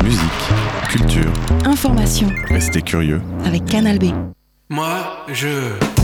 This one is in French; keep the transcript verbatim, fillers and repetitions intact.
Musique, culture, information. restez curieux Avec Canal B. Moi, je...